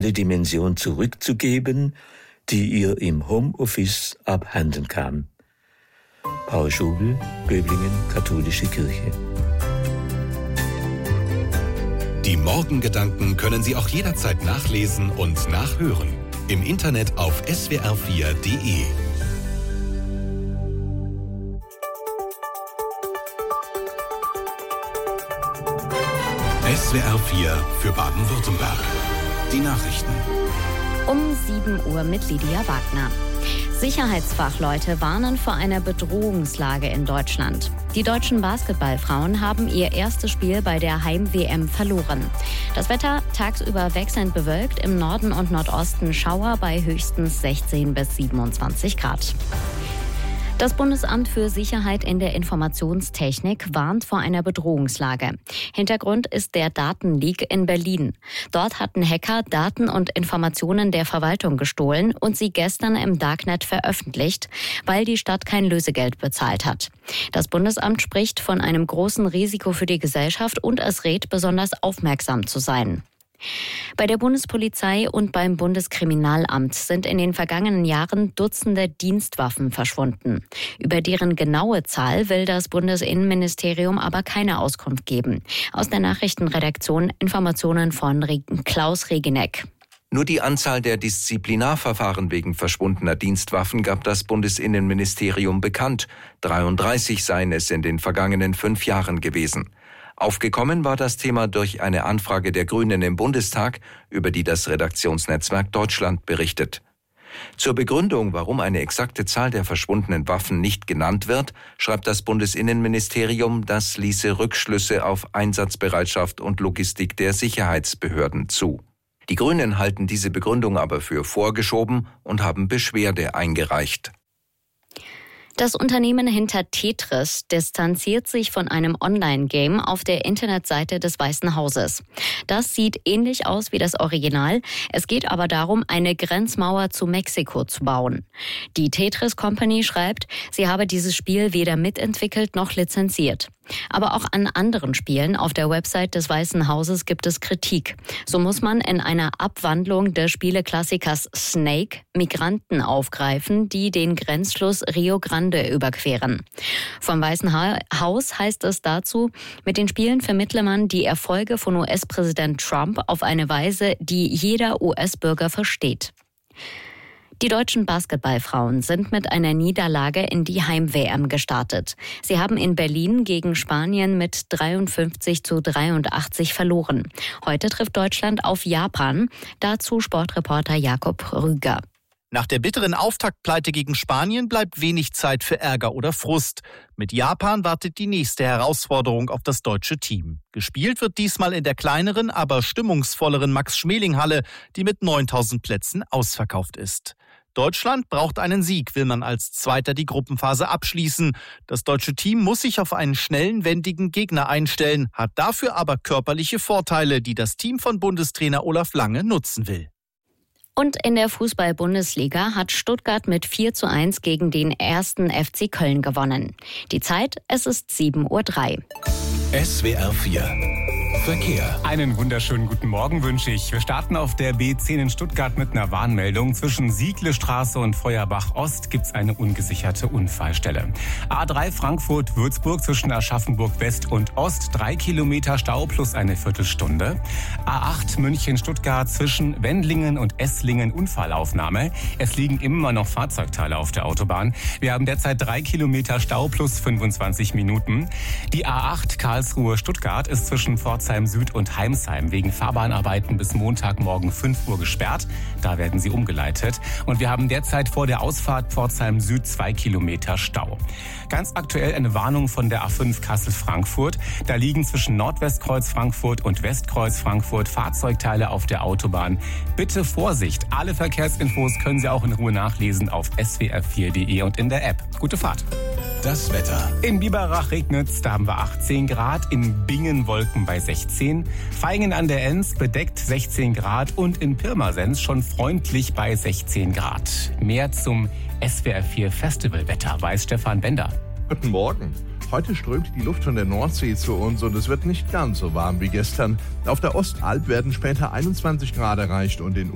eine Dimension zurückzugeben, die ihr im Homeoffice abhanden kam. Paul Schubel, Böblingen, Katholische Kirche. Die Morgengedanken können Sie auch jederzeit nachlesen und nachhören. Im Internet auf swr4.de. SWR4 für Baden-Württemberg. Die Nachrichten. Um 7 Uhr mit Lydia Wagner. Sicherheitsfachleute warnen vor einer Bedrohungslage in Deutschland. Die deutschen Basketballfrauen haben ihr erstes Spiel bei der Heim-WM verloren. Das Wetter tagsüber wechselnd bewölkt, im Norden und Nordosten Schauer bei höchstens 16 bis 27 Grad. Das Bundesamt für Sicherheit in der Informationstechnik warnt vor einer Bedrohungslage. Hintergrund ist der Datenleak in Berlin. Dort hatten Hacker Daten und Informationen der Verwaltung gestohlen und sie gestern im Darknet veröffentlicht, weil die Stadt kein Lösegeld bezahlt hat. Das Bundesamt spricht von einem großen Risiko für die Gesellschaft und es rät, besonders aufmerksam zu sein. Bei der Bundespolizei und beim Bundeskriminalamt sind in den vergangenen Jahren Dutzende Dienstwaffen verschwunden. Über deren genaue Zahl will das Bundesinnenministerium aber keine Auskunft geben. Aus der Nachrichtenredaktion Informationen von Klaus Regeneck. Nur die Anzahl der Disziplinarverfahren wegen verschwundener Dienstwaffen gab das Bundesinnenministerium bekannt. 33 seien es in den vergangenen 5 Jahren gewesen. Aufgekommen war das Thema durch eine Anfrage der Grünen im Bundestag, über die das Redaktionsnetzwerk Deutschland berichtet. Zur Begründung, warum eine exakte Zahl der verschwundenen Waffen nicht genannt wird, schreibt das Bundesinnenministerium, das ließe Rückschlüsse auf Einsatzbereitschaft und Logistik der Sicherheitsbehörden zu. Die Grünen halten diese Begründung aber für vorgeschoben und haben Beschwerde eingereicht. Das Unternehmen hinter Tetris distanziert sich von einem Online-Game auf der Internetseite des Weißen Hauses. Das sieht ähnlich aus wie das Original. Es geht aber darum, eine Grenzmauer zu Mexiko zu bauen. Die Tetris Company schreibt, sie habe dieses Spiel weder mitentwickelt noch lizenziert. Aber auch an anderen Spielen auf der Website des Weißen Hauses gibt es Kritik. So muss man in einer Abwandlung des Spieleklassikers Snake Migranten aufgreifen, die den Grenzfluss Rio Grande überqueren. Vom Weißen Haus heißt es dazu, mit den Spielen vermittle man die Erfolge von US-Präsident Trump auf eine Weise, die jeder US-Bürger versteht. Die deutschen Basketballfrauen sind mit einer Niederlage in die Heim-WM gestartet. Sie haben in Berlin gegen Spanien mit 53-83 verloren. Heute trifft Deutschland auf Japan. Dazu Sportreporter Jakob Rüger. Nach der bitteren Auftaktpleite gegen Spanien bleibt wenig Zeit für Ärger oder Frust. Mit Japan wartet die nächste Herausforderung auf das deutsche Team. Gespielt wird diesmal in der kleineren, aber stimmungsvolleren Max-Schmeling-Halle, die mit 9.000 Plätzen ausverkauft ist. Deutschland braucht einen Sieg, will man als Zweiter die Gruppenphase abschließen. Das deutsche Team muss sich auf einen schnellen, wendigen Gegner einstellen, hat dafür aber körperliche Vorteile, die das Team von Bundestrainer Olaf Lange nutzen will. Und in der Fußball-Bundesliga hat Stuttgart mit 4:1 gegen den 1. FC Köln gewonnen. Die Zeit, es ist 7:03 Uhr. SWR4 Verkehr. Einen wunderschönen guten Morgen wünsche ich. Wir starten auf der B10 in Stuttgart mit einer Warnmeldung. Zwischen Sieglestraße und Feuerbach Ost gibt es eine ungesicherte Unfallstelle. A3 Frankfurt-Würzburg zwischen Aschaffenburg West und Ost 3 Kilometer Stau plus eine Viertelstunde. A8 München-Stuttgart zwischen Wendlingen und Esslingen Unfallaufnahme. Es liegen immer noch Fahrzeugteile auf der Autobahn. Wir haben derzeit 3 Kilometer Stau plus 25 Minuten. Die A8 Karlsruhe-Stuttgart ist zwischen Pforzheim Süd und Heimsheim wegen Fahrbahnarbeiten bis Montagmorgen 5 Uhr gesperrt. Da werden sie umgeleitet. Und wir haben derzeit vor der Ausfahrt Pforzheim Süd 2 Kilometer Stau. Ganz aktuell eine Warnung von der A5 Kassel-Frankfurt. Da liegen zwischen Nordwestkreuz Frankfurt und Westkreuz Frankfurt Fahrzeugteile auf der Autobahn. Bitte Vorsicht! Alle Verkehrsinfos können Sie auch in Ruhe nachlesen auf swr4.de und in der App. Gute Fahrt! Das Wetter. In Biberach regnet's, da haben wir 18 Grad, in Bingen Wolken bei 16, Vaihingen an der Enns bedeckt 16 Grad und in Pirmasens schon freundlich bei 16 Grad. Mehr zum SWR4 Festivalwetter weiß Stefan Bender. Guten Morgen. Heute strömt die Luft von der Nordsee zu uns und es wird nicht ganz so warm wie gestern. Auf der Ostalb werden später 21 Grad erreicht und in